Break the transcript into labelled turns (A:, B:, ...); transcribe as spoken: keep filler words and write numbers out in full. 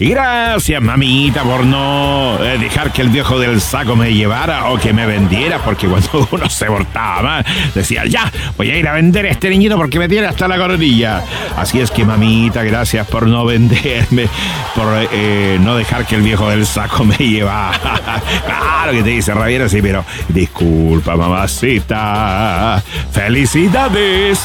A: Y gracias, mamita, por no eh, dejar que el viejo del saco me llevara o que me vendiera, porque cuando uno se portaba mal, decía, ya, voy a ir a vender a este niñito porque me tiene hasta la coronilla. Así es que, mamita, gracias por no venderme, por eh, no dejar que el viejo del saco me llevara. Claro que te dice Rabiera, sí, pero disculpa, mamacita. Felicidades.